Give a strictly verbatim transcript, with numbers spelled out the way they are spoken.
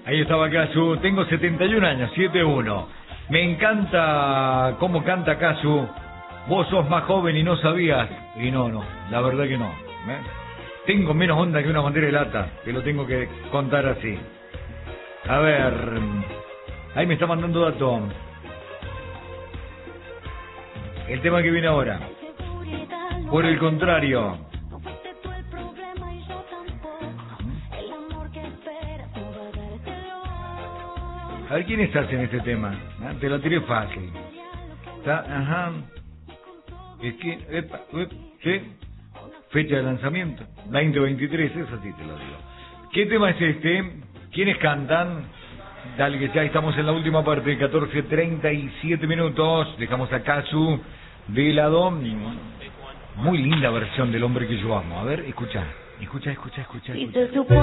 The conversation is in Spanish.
Ahí estaba Casu. Tengo setenta y un años, siete uno. Me encanta cómo canta Casu. Vos sos más joven y no sabías. Y no, no, la verdad que no. ¿eh? Tengo menos onda que una bandera de lata. Te lo tengo que contar así. A ver. Ahí me está mandando dato. El tema que viene ahora. Por el contrario. A ver quiénes hacen este tema. ¿Ah? Te lo tiré fácil. Está, ajá. Es que, epa, epa, sí. Fecha de lanzamiento, veinte veintitrés, eso sí te lo digo. ¿Qué tema es este? ¿Quiénes cantan? Dale que ya estamos en la última parte, catorce treinta y siete minutos. Dejamos a Casu de lado. Muy linda versión del hombre que yo amo. A ver, escucha, escucha, escucha, escucha. escucha.